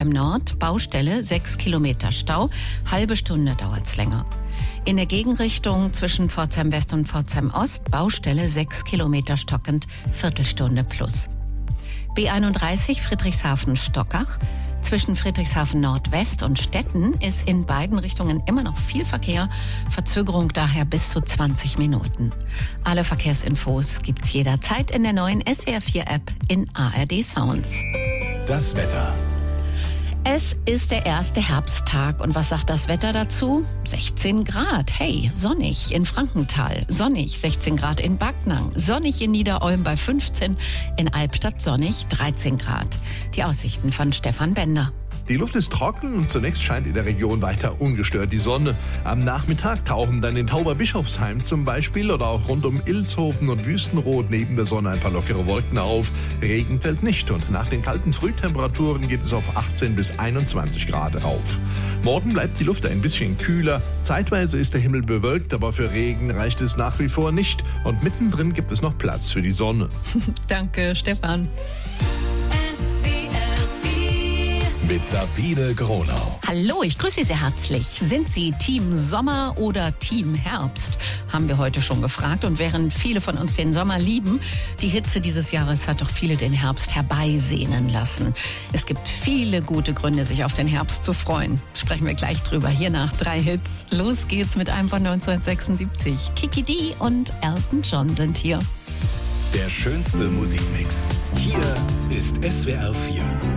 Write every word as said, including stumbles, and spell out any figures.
Im Nord, Baustelle, sechs Kilometer Stau, halbe Stunde dauert's länger. In der Gegenrichtung zwischen Pforzheim West und Pforzheim Ost, Baustelle, sechs Kilometer stockend, Viertelstunde plus. B einunddreißig Friedrichshafen-Stockach. Zwischen Friedrichshafen Nordwest und Stetten ist in beiden Richtungen immer noch viel Verkehr. Verzögerung daher bis zu zwanzig Minuten. Alle Verkehrsinfos gibt's jederzeit in der neuen S W R vier App in A R D Sounds. Das Wetter. Es ist der erste Herbsttag und was sagt das Wetter dazu? sechzehn Grad, hey, sonnig in Frankenthal, sonnig sechzehn Grad in Backnang, sonnig in Niederolm bei fünfzehn, in Albstadt sonnig dreizehn Grad. Die Aussichten von Stefan Bender. Die Luft ist trocken und zunächst scheint in der Region weiter ungestört die Sonne. Am Nachmittag tauchen dann in Tauberbischofsheim zum Beispiel oder auch rund um Ilshofen und Wüstenrot neben der Sonne ein paar lockere Wolken auf. Regen fällt nicht und nach den kalten Frühtemperaturen geht es auf achtzehn bis einundzwanzig Grad rauf. Morgen bleibt die Luft ein bisschen kühler. Zeitweise ist der Himmel bewölkt, aber für Regen reicht es nach wie vor nicht. Und mittendrin gibt es noch Platz für die Sonne. Danke, Stefan. Mit Sabine Gronau. Hallo, ich grüße Sie sehr herzlich. Sind Sie Team Sommer oder Team Herbst? Haben wir heute schon gefragt. Und während viele von uns den Sommer lieben, die Hitze dieses Jahres hat doch viele den Herbst herbeisehnen lassen. Es gibt viele gute Gründe, sich auf den Herbst zu freuen. Sprechen wir gleich drüber. Hier nach drei Hits. Los geht's mit einem von neunzehnhundertsechsundsiebzig. Kiki Dee und Elton John sind hier. Der schönste Musikmix. Hier ist S W R vier.